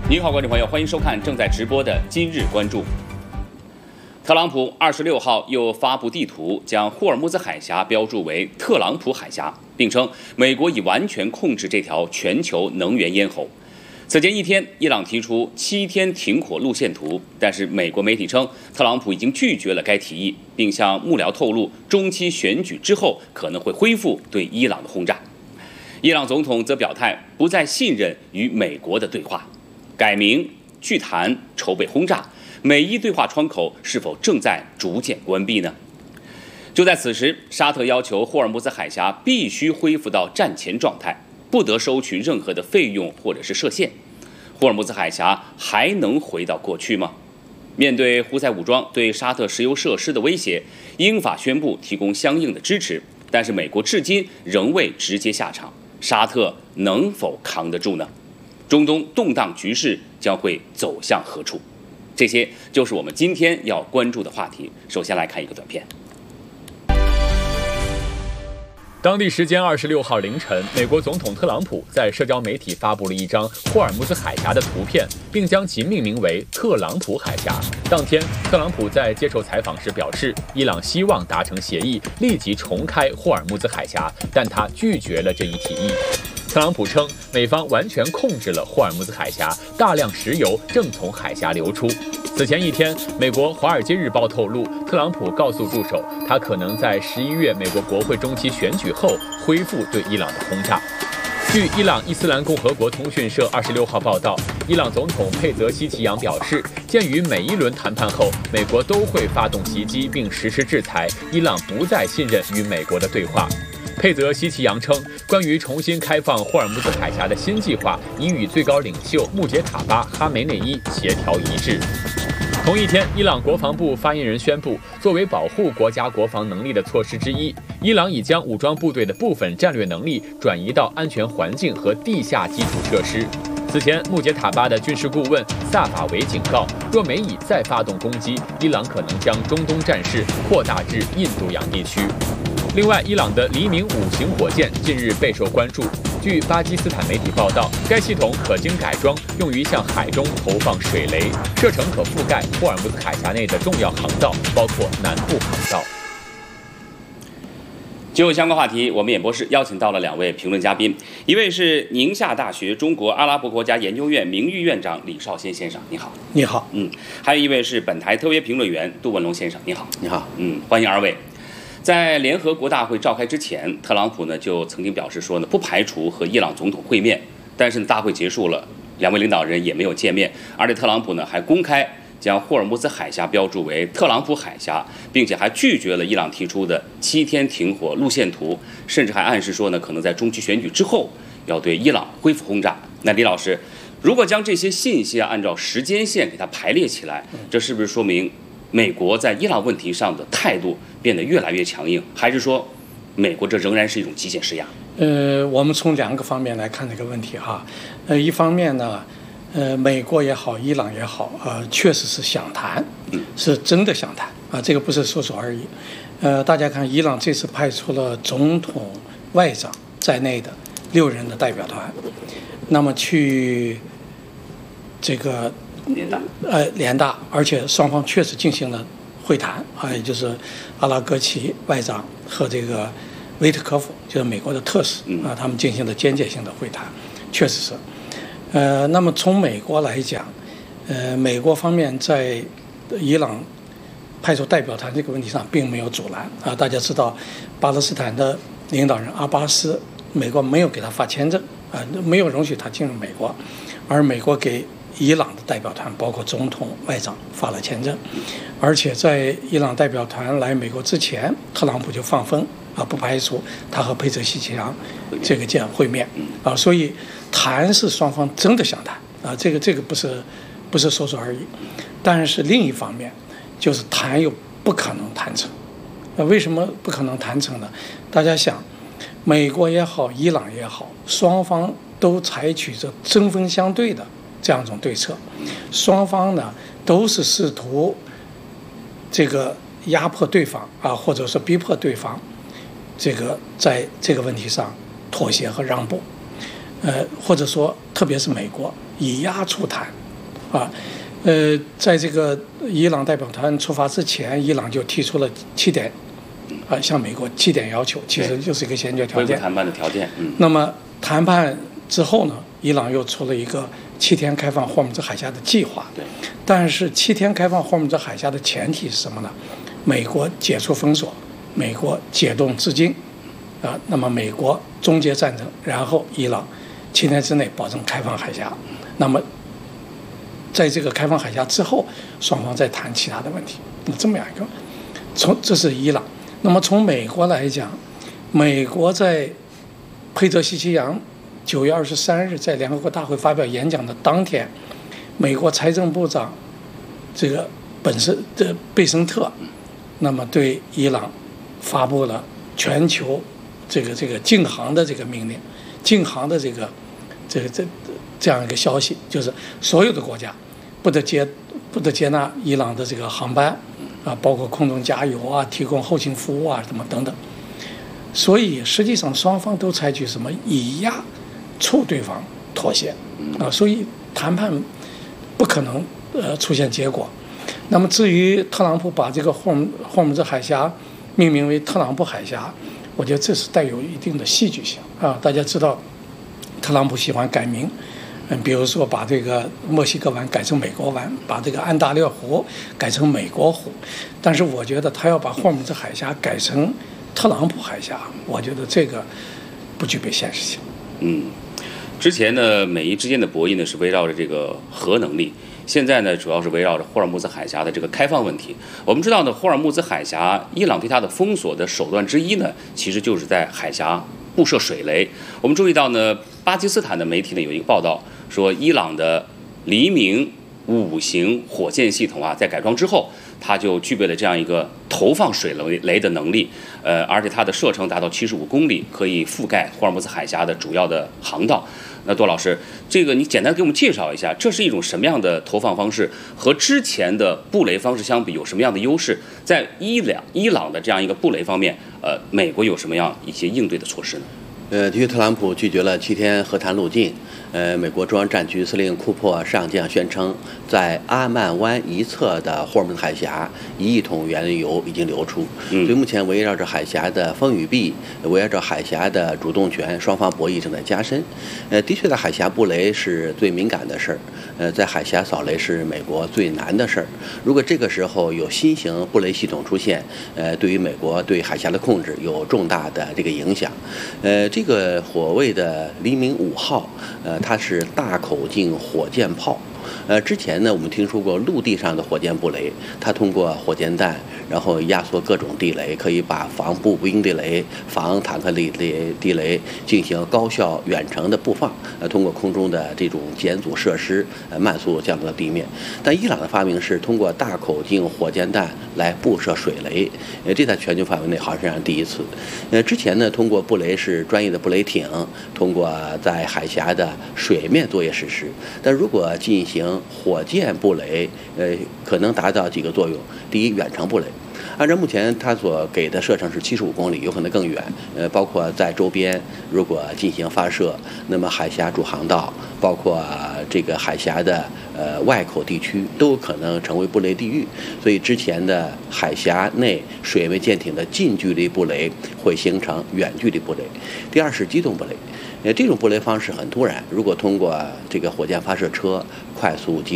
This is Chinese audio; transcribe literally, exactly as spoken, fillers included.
您好，观众朋友，欢迎收看正在直播的今日关注。特朗普二十六号又发布地图，将霍尔木兹海峡标注为特朗普海峡，并称美国已完全控制这条全球能源咽喉。此前一天，伊朗提出七天停火路线图，但是美国媒体称，特朗普已经拒绝了该提议，并向幕僚透露，中期选举之后可能会恢复对伊朗的轰炸。伊朗总统则表态，不再信任与美国的对话，改名拒谈筹备轰炸。美伊对话窗口是否正在逐渐关闭呢？就在此时，沙特要求霍尔木兹海峡必须恢复到战前状态，不得收取任何的费用或者是设限。霍尔木兹海峡还能回到过去吗？面对胡塞武装对沙特石油设施的威胁，英法宣布提供相应的支持，但是美国至今仍未直接下场，沙特能否扛得住呢？中东动荡局势将会走向何处？这些就是我们今天要关注的话题。首先来看一个短片。 当地时间二十六号凌晨，美国总统特朗普在社交媒体发布了一张霍尔木兹海峡的图片，并将其命名为特朗普海峡。当天，特朗普在接受采访时表示，伊朗希望达成协议，立即重开霍尔木兹海峡，但他拒绝了这一提议。特朗普称，美方完全控制了霍尔木兹海峡，大量石油正从海峡流出。此前一天，美国《华尔街日报》透露，特朗普告诉助手，他可能在十一月美国国会中期选举后恢复对伊朗的轰炸。据伊朗伊斯兰共和国通讯社二十六号报道，伊朗总统佩泽希奇扬表示，鉴于每一轮谈判后，美国都会发动袭击并实施制裁，伊朗不再信任与美国的对话。佩泽希奇扬称，关于重新开放霍尔木兹海峡的新计划已与最高领袖穆杰塔巴·哈梅内伊协调一致。同一天，伊朗国防部发言人宣布，作为保护国家国防能力的措施之一，伊朗已将武装部队的部分战略能力转移到安全环境和地下基础设施。此前，穆杰塔巴的军事顾问萨法维警告，若美以再发动攻击，伊朗可能将中东战事扩大至印度洋地区。另外，伊朗的黎明五型火箭近日备受关注。据巴基斯坦媒体报道，该系统可经改装，用于向海中投放水雷，射程可覆盖霍尔木兹海峡内的重要航道，包括南部航道。 就相关话题，我们演播室邀请到了两位评论嘉宾，一位是宁夏大学中国阿拉伯国家研究院名誉院长李少先先生，你好。 你好。 嗯，还有一位是本台特约评论员杜文龙先生，你好。 你好。 嗯，欢迎二位。在联合国大会召开之前，特朗普呢就曾经表示说呢，不排除和伊朗总统会面。但是呢，大会结束了，两位领导人也没有见面，而且特朗普呢还公开将霍尔木兹海峡标注为特朗普海峡，并且还拒绝了伊朗提出的七天停火路线图，甚至还暗示说呢，可能在中期选举之后要对伊朗恢复轰炸。那李老师，如果将这些信息啊按照时间线给它排列起来，这是不是说明美国在伊朗问题上的态度变得越来越强硬，还是说美国这仍然是一种极限施压？ 呃，我们从两个方面来看这个问题哈。呃，一方面呢，呃，美国也好，伊朗也好，呃，确实是想谈，是真的想谈啊，这个不是说说而已。呃，大家看，伊朗这次派出了总统、外长在内的六人的代表团，那么去这个。 联大， 呃，联大，而且双方确实进行了会谈啊，也就是阿拉戈齐外长和这个维特科夫，就是美国的特使啊，他们进行了间接性的会谈，确实是。呃，那么从美国来讲，呃，美国方面在伊朗派出代表团这个问题上并没有阻拦啊。大家知道，巴勒斯坦的领导人阿巴斯，美国没有给他发签证啊，没有容许他进入美国，而美国给伊朗的代表团包括总统、外长发了签证，而且在伊朗代表团来美国之前，特朗普就放风啊，不排除他和佩泽希奇扬这个见会面啊，所以谈是双方真的想谈啊，这个这个不是不是说说而已。但是另一方面，就是谈又不可能谈成。那为什么不可能谈成呢？大家想，美国也好，伊朗也好，双方都采取着针锋相对的这样一种对策，双方呢都是试图这个压迫对方啊，或者是逼迫对方，这个在这个问题上妥协和让步，呃，或者说特别是美国， 以压促谈，啊，呃，在这个伊朗代表团出发之前，伊朗就提出了七点，啊，向美国七点要求，其实就是一个先决条件。 谈判的条件。嗯。 那么谈判之后呢，伊朗又出了一个七天开放霍姆兹海峡的计划。 对。 但是七天开放霍姆兹海峡的前提是什么呢？美国解除封锁，美国解冻资金，啊，那么美国终结战争，然后伊朗七天之内保证开放海峡。那么在这个开放海峡之后，双方再谈其他的问题。那这么样一个，从这是伊朗。那么从美国来讲，美国在佩泽西奇扬九月二十三日在联合国大会发表演讲的当天，美国财政部长这个本身的贝森特，那么对伊朗发布了全球这个这个禁航的这个命令，禁航的这个这个这这样一个消息，就是所有的国家不得接不得接纳伊朗的这个航班啊，包括空中加油啊、提供后勤服务啊什么等等。所以实际上双方都采取什么以压促对方妥协啊，所以谈判不可能呃出现结果。那么至于特朗普把这个霍姆霍姆兹海峡命名为特朗普海峡，我觉得这是带有一定的戏剧性啊。大家知道，特朗普喜欢改名，嗯，比如说把这个墨西哥湾改成美国湾，把这个安大略湖改成美国湖，但是我觉得他要把霍姆兹海峡改成特朗普海峡，我觉得这个不具备现实性。 嗯，之前呢，美伊之间的博弈呢是围绕着这个核能力。现在呢，主要是围绕着霍尔木兹海峡的这个开放问题。我们知道呢，霍尔木兹海峡，伊朗对它的封锁的手段之一呢，其实就是在海峡布设水雷。我们注意到呢，巴基斯坦的媒体呢有一个报道说，伊朗的黎明五型火箭系统啊，在改装之后，它就具备了这样一个投放水雷雷的能力，呃，而且它的射程达到七十五公里，可以覆盖霍尔木兹海峡的主要的航道。那多老师，这个你简单给我们介绍一下，这是一种什么样的投放方式？和之前的布雷方式相比，有什么样的优势？在伊朗伊朗的这样一个布雷方面，呃，美国有什么样一些应对的措施呢？ 呃，的确，特朗普拒绝了七天和谈路径。呃，美国中央战区司令库珀上将宣称，在阿曼湾一侧的霍尔木兹海峡，一亿桶原油已经流出。嗯，所以目前围绕着海峡的风与避，围绕着海峡的主动权，双方博弈正在加深。呃，的确，在海峡布雷是最敏感的事儿。呃，在海峡扫雷是美国最难的事儿。如果这个时候有新型布雷系统出现，呃，对于美国对海峡的控制有重大的这个影响。呃，这个所谓的黎明五号，呃。它是大口径火箭炮，呃，之前呢，我们听说过陆地上的火箭布雷，它通过火箭弹，然后压缩各种地雷，可以把防步步兵地雷、防坦克地雷、地雷进行高效远程的布放，呃，通过空中的这种减阻设施，呃，慢速降到地面。但伊朗的发明是通过大口径火箭弹来布设水雷，呃，这在全球范围内好像是第一次。呃，之前呢，通过布雷是专业的布雷艇，通过在海峡的水面作业实施。但如果进行火箭布雷，呃，可能达到几个作用。第一，远程布雷，按照目前它所给的射程是七十五公里，有可能更远。呃，包括在周边如果进行发射，那么海峡主航道，包括这个海峡的呃外口地区，都有可能成为布雷地域。所以之前的海峡内水面舰艇的近距离布雷会形成远距离布雷。第二是机动布雷。呃，这种布雷方式很突然，如果通过这个火箭发射车快速机